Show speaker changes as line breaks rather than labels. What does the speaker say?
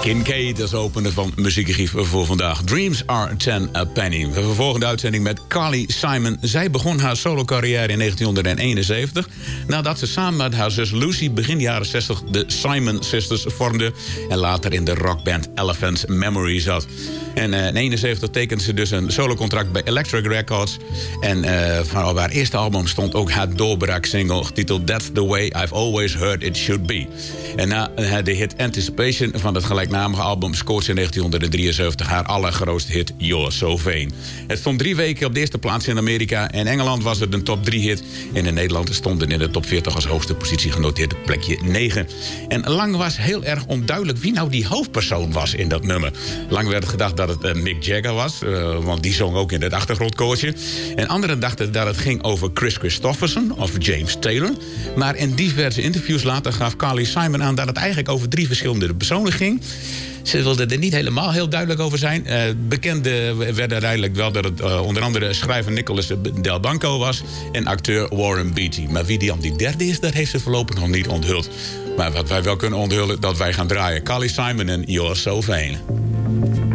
Kincaid als opener van Muziekarchief voor vandaag. Dreams are 10 a penny. We vervolgen de uitzending met Carly Simon. Zij begon haar solo-carrière in 1971... nadat ze samen met haar zus Lucy begin jaren 60 de Simon Sisters vormde... en later in de rockband Elephant's Memory zat. En in 1971 tekende ze dus een solocontract bij Electric Records. En van haar eerste album stond ook haar doorbraaksingle... getiteld That's the Way I've Always Heard It Should Be. En na de hit Anticipation van het gelijknamige album... scoorde ze in 1973 haar allergrootste hit You're So Vain. Het stond 3 weken op de eerste plaats in Amerika. In Engeland was het een top 3 hit. En in Nederland stond het in de top 40 als hoogste positie genoteerd op plekje 9. En lang was heel erg onduidelijk wie nou die hoofdpersoon was in dat nummer. Lang werd gedacht dat het Mick Jagger was, want die zong ook in het achtergrondkoortje. En anderen dachten dat het ging over Chris Christopherson of James Taylor. Maar in diverse interviews later gaf Carly Simon aan dat het eigenlijk over 3 verschillende personen ging. Ze wilde er niet helemaal heel duidelijk over zijn. Bekend werd uiteindelijk wel dat het onder andere schrijver Nicholas Del Banco was... en acteur Warren Beatty. Maar wie die derde is, dat heeft ze voorlopig nog niet onthuld. Maar wat wij wel kunnen onthullen, dat wij gaan draaien. Carly Simon en You're So Vain.